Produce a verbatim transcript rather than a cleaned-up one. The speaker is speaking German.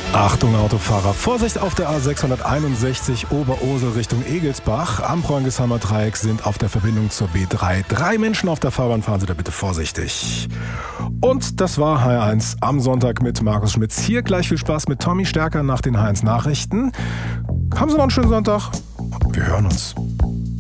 Achtung Autofahrer, Vorsicht auf der A sechshunderteinundsechzig Oberursel Richtung Egelsbach. Am Bräunigsheimer Dreieck sind auf der Verbindung zur B drei drei Menschen auf der Fahrbahn, fahren Sie da bitte vorsichtig. Und das war H R eins am Sonntag mit Markus Schmitz. Hier gleich viel Spaß mit Tommy Stärker nach den H R eins Nachrichten. Haben Sie noch einen schönen Sonntag und wir hören uns.